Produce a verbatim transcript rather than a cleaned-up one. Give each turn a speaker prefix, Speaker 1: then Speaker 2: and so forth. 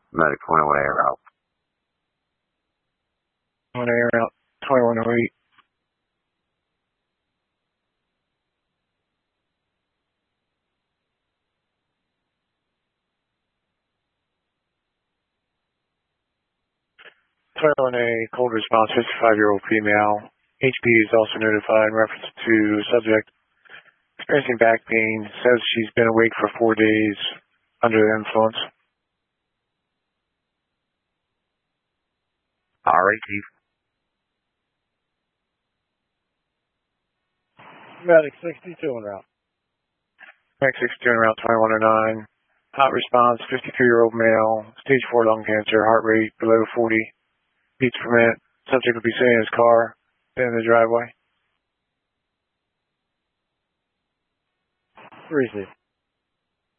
Speaker 1: Medic twenty-one A route.
Speaker 2: twenty-one A route, twenty-one oh eight. twenty-one A, cold response, fifty-five-year-old female. H P is also notified in reference to subject experiencing back pain. Says she's been awake for four days under the influence.
Speaker 1: All right, Chief.
Speaker 3: Medic sixty-two en route.
Speaker 2: Medic sixty-two en route, twenty-one oh nine. Hot response, fifty-three-year-old male, stage four lung cancer, heart rate below forty beats per minute. Subject will be sitting in his car in the driveway.
Speaker 3: Receive.